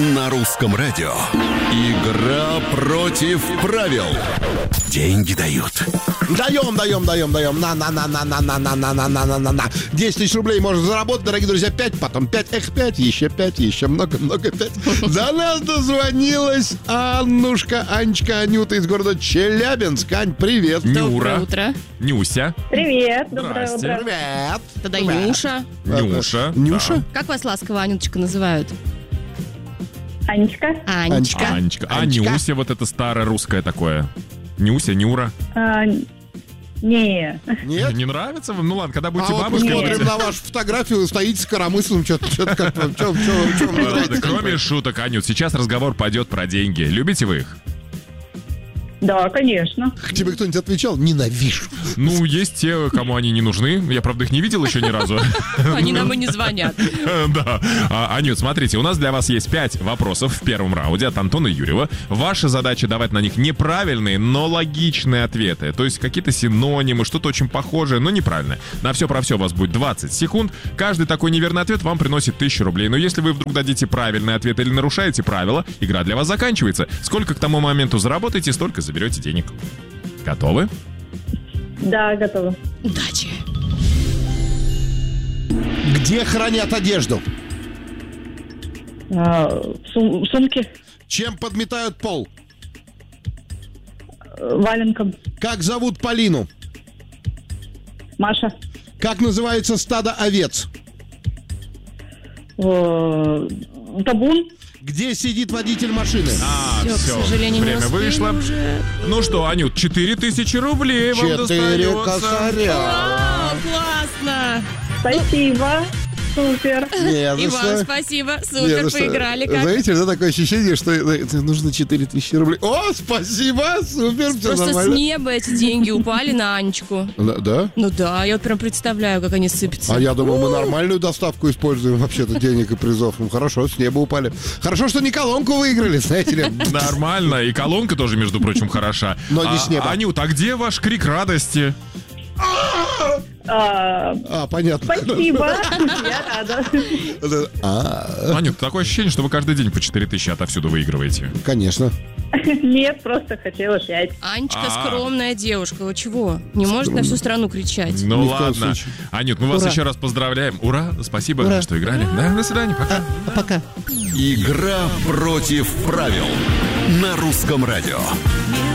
На русском радио. Игра против правил. Деньги дают. Даем. На. 10 тысяч рублей можно заработать, дорогие друзья. 5, потом 5, 5, еще 5, еще много 5. До нас дозвонилась Аннушка, Анечка, Анюта из города Челябинск. Ань, привет. Доброе утро. Нюся. Привет, доброе утро. Привет. Тогда Нюша. Нюша? Как вас ласково, Анюточка, называют? Анечка. Анечка. А Нюся, вот это старое русское такое. Нюся, Нюра. Не. Нет? Не нравится вам? Ну ладно, когда будете Мы бабушкой... смотрим на вашу фотографию, стоите с коромыслом, что-то как-то... Ладно, кроме шуток, Анют, сейчас разговор пойдет про деньги. Любите вы их? Да, конечно. Тебе кто-нибудь отвечал? Ненавижу. Ну, есть те, кому они не нужны. Я, правда, их не видел еще ни разу. Они нам и не звонят. Да. Анют, смотрите, у нас для вас есть 5 вопросов в первом раунде от Антона Юрьева. Ваша задача давать на них неправильные, но логичные ответы. То есть какие-то синонимы, что-то очень похожее, но неправильное. На все про все у вас будет 20 секунд. Каждый такой неверный ответ вам приносит 1000 рублей. Но если вы вдруг дадите правильный ответ или нарушаете правила, игра для вас заканчивается. Сколько к тому моменту заработаете, столько заберете денег. Готовы? Да, готова. Удачи. Где хранят одежду? В сумке. Чем подметают пол? Валенком. Как зовут Полину? Маша. Как называется стадо овец? Табун. Где сидит водитель машины? Всё, к сожалению, время не успели вышло. уже. Ну что, Анют, 4000 рублей вам 4 достается. косаря. О, классно. Спасибо. Супер. Не И за вам что. спасибо. Не Супер, за что. поиграли. Как? Знаете, да, такое ощущение, что нужно 4000 рублей. О, спасибо, супер, все Просто с нормально. неба эти деньги упали на Анечку. Да? Ну да, я вот прям представляю, как они сыпятся. А я думал, мы нормальную доставку используем вообще-то денег и призов. Ну хорошо, с неба упали. Хорошо, что не колонку выиграли, знаете ли. Нормально, и колонка тоже, между прочим, хороша. Но не с неба. Анют, а где ваш крик радости? Понятно. Спасибо. Я рада. Анют, такое ощущение, что вы каждый день по 4000 отовсюду выигрываете. Конечно. Нет, просто хотела 5. Анечка скромная девушка, вы чего? Не может на всю страну кричать. Ну Ни в коем ладно. случае. Анют, мы вас Ура. еще раз поздравляем. Ура, спасибо, Ура. что играли. Да, до свидания, пока. Пока. Игра против правил. На русском радио.